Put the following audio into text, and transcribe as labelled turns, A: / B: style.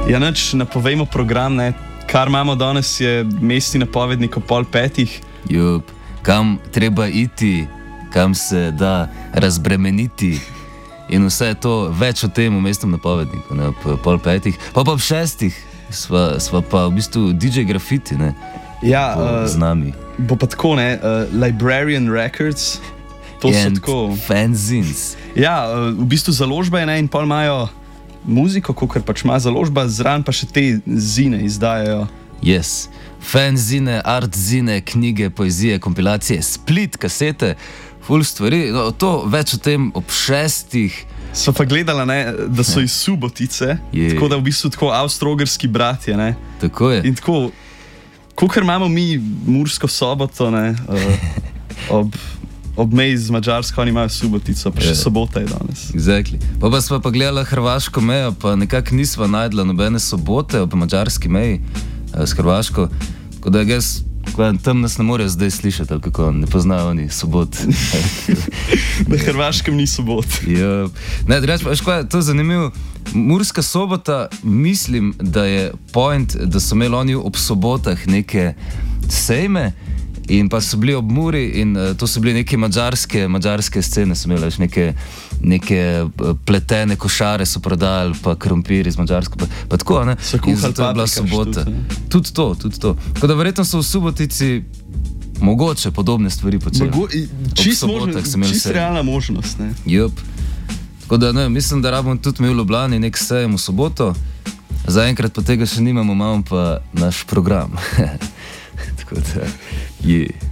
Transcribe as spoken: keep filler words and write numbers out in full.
A: Ja, nič, napovejmo program, ne. Kar imamo danes je mestni napovednik o pol petih.
B: Jup, kam treba iti, kam se da razbremeniti in vse to, več o tem v mestnem napovedniku, ne, ob pol petih. Pa pa ob šestih sva, sva pa v bistvu D J Graffiti, ne,
A: Ja,
B: bo
A: uh,
B: z nami.
A: bo pa tako, ne, uh, Librarian Records, to so
B: And
A: tako...
B: fanzines.
A: Ja, uh, v bistvu založba je, ne, in pol imajo muziko, kakor pač ima založba, zraven pa še te zine izdajajo.
B: Yes. Fanzine, artzine, knjige, poezije, kompilacije, split, kasete, ful stvari. No, to več o tem ob šestih.
A: Sva pa gledala, ne, da so iz Subotice,
B: Je.
A: tako da v bistvu tako avstro-ogrski bratje, ne.
B: Tako je.
A: In tako, kakor imamo mi Mursko Soboto, ne, uh, ob, ob meji z Madžarsko, oni imajo Subotico, pa še
B: Je.
A: sobota je danes.
B: Exactly. Pa pa sva pa gledala hrvaško mejo, pa nekako nisva najdla nobene sobote ob madžarski meji eh, s Hrvaško. Tako da jaz, tam nas ne morejo zdaj slišati, ali kako, ne poznajo oni sobot.
A: Na Hrvaškem ni sobot.
B: Ja. Ne, drugače pa, veš kaj, to je zanimivo. Murska Sobota, mislim, da je point, da so imeli oni ob sobotah neke sejme in pa so bili ob Muri in uh, to so bili neke madžarske, madžarske scene, so imeli veš, neke, neke uh, pletene košare so prodajali, pa krompir iz Madžarske, pa, pa tako, ne?
A: So
B: In
A: kuhali
B: zato je bila
A: paprikaš
B: sobota.
A: tudi, ne?
B: Tudi to, tudi to. Tako da verjetno so v Subotici mogoče podobne stvari počeli.
A: Mogo, čist,
B: sobotah
A: možno,
B: so imeli
A: čist
B: sejem.
A: realna možnost, ne.
B: Jup. Tako da ne, mislim, da rabimo tudi mi v Ljubljani nek sejem v soboto. Zaenkrat pa tega še nimamo, imamo pa naš program. Tako da, je.